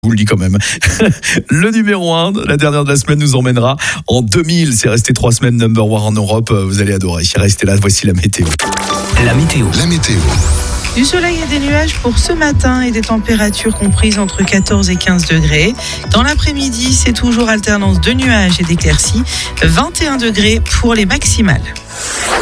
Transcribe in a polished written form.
Je vous le dis quand même. Le numéro 1, la dernière de la semaine, nous emmènera en 2000. C'est resté 3 semaines number 1 en Europe. Vous allez adorer. Restez là, voici la météo. La météo. Du soleil et des nuages pour ce matin et des températures comprises entre 14 et 15 degrés. Dans l'après-midi, c'est toujours alternance de nuages et d'éclaircies. 21 degrés pour les maximales.